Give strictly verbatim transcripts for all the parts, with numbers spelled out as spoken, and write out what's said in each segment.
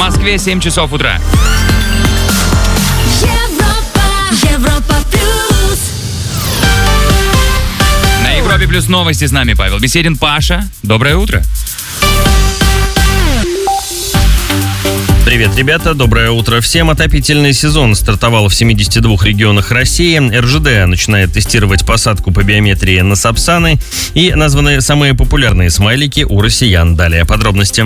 Москве семь часов утра. Европа, Европа плюс. На Европе плюс новости с нами Павел Беседин. Паша, доброе утро. Привет, ребята, доброе утро всем. Отопительный сезон стартовал в семидесяти двух регионах России. эр жэ дэ начинает тестировать посадку по биометрии на Сапсаны. И названы самые популярные смайлики у россиян. Далее подробности.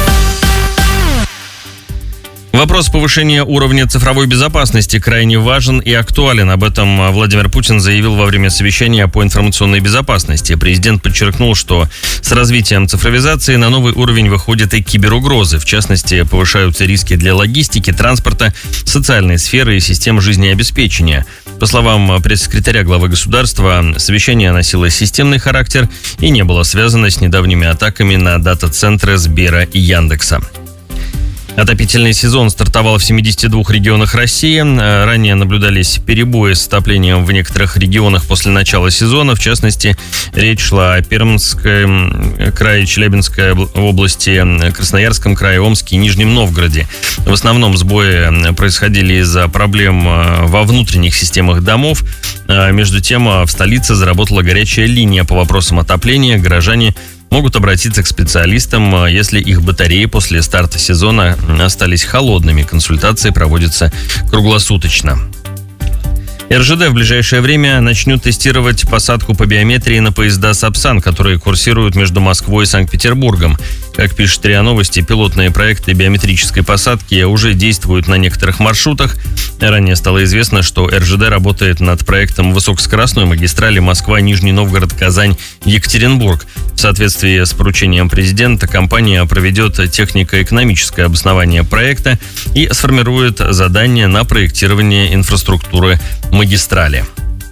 Вопрос повышения уровня цифровой безопасности крайне важен и актуален. Об этом Владимир Путин заявил во время совещания по информационной безопасности. Президент подчеркнул, что с развитием цифровизации на новый уровень выходят и киберугрозы. В частности, повышаются риски для логистики, транспорта, социальной сферы и систем жизнеобеспечения. По словам пресс-секретаря главы государства, совещание носило системный характер и не было связано с недавними атаками на дата-центры Сбера и Яндекса. Отопительный сезон стартовал в семидесяти двух регионах России. Ранее наблюдались перебои с отоплением в некоторых регионах после начала сезона. В частности, речь шла о Пермском крае, Челябинской области, Красноярском крае, Омске и Нижнем Новгороде. В основном сбои происходили из-за проблем во внутренних системах домов. Между тем, в столице заработала горячая линия по вопросам отопления. Горожане могут обратиться к специалистам, если их батареи после старта сезона остались холодными. Консультации проводятся круглосуточно. эр жэ дэ в ближайшее время начнет тестировать посадку по биометрии на поезда «Сапсан», которые курсируют между Москвой и Санкт-Петербургом. Как пишет РИА Новости, пилотные проекты биометрической посадки уже действуют на некоторых маршрутах. Ранее стало известно, что эр жэ дэ работает над проектом высокоскоростной магистрали Москва-Нижний Новгород, Казань, Екатеринбург. В соответствии с поручением президента, компания проведет технико-экономическое обоснование проекта и сформирует задание на проектирование инфраструктуры магистрали.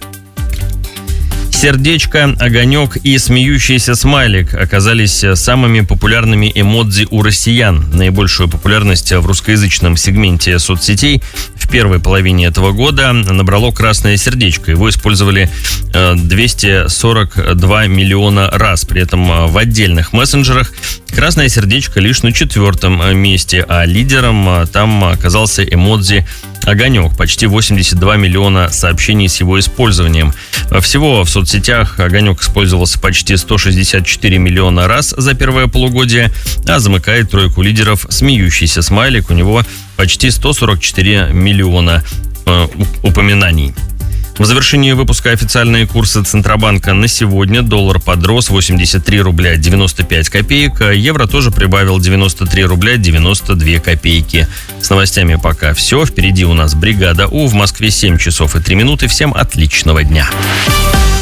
Сердечко, огонек и смеющийся смайлик оказались самыми популярными эмодзи у россиян. Наибольшую популярность в русскоязычном сегменте соцсетей в первой половине этого года набрало красное сердечко. Его использовали двести сорок два миллиона раз. При этом в отдельных мессенджерах красное сердечко лишь на четвертом месте, а лидером там оказался эмодзи огонек. Почти восемьдесят два миллиона сообщений с его использованием. Всего в соцсетях огонек использовался почти сто шестьдесят четыре миллиона раз за первое полугодие, а замыкает тройку лидеров смеющийся смайлик. У него почти сто сорок четыре миллиона э, упоминаний. В завершении выпуска официальные курсы Центробанка на сегодня. Доллар подрос восемьдесят три рубля девяносто пять копеек. Евро тоже прибавил девяносто три рубля девяносто две копейки. С новостями пока все. Впереди у нас бригада У. В Москве семь часов и три минуты. Всем отличного дня.